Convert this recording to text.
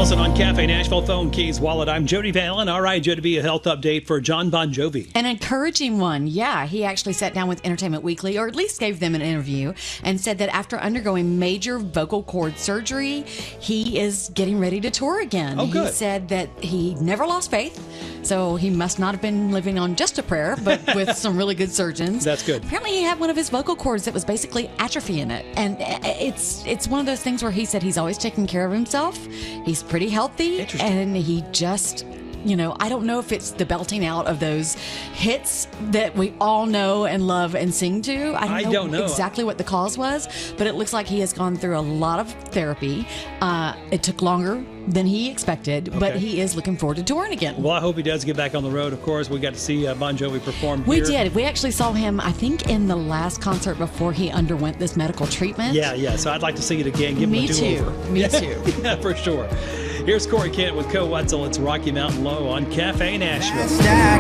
Wilson on Cafe Nashville. Phone Keys Wallet. I'm Jody Valen. All right, Jody, a health update for John Bon Jovi. An encouraging one. Yeah, he actually sat down with Entertainment Weekly, or at least gave them an interview, and said that after undergoing major vocal cord surgery, he is getting ready to tour again. Oh, good. He said that he never lost faith, so he must not have been living on just a prayer, but with some really good surgeons. That's good. Apparently, he had one of his vocal cords that was basically atrophying it, and it's one of those things where he said he's always taking care of himself. He's pretty healthy, and he just, I don't know if it's the belting out of those hits that we all know and love and sing to. I don't know exactly what the cause was, but it looks like he has gone through a lot of therapy. It took longer than he expected, but he is looking forward to touring again. Well, I hope he does get back on the road. Of course, we got to see Bon Jovi perform here. We did. We actually saw him, I think, in the last concert before he underwent this medical treatment. Yeah. So I'd like to see it again. Give him a do-over. Me too. Yeah, for sure. Here's Corey Kent with Co Wetzel. It's Rocky Mountain Low on Cafe Nashville.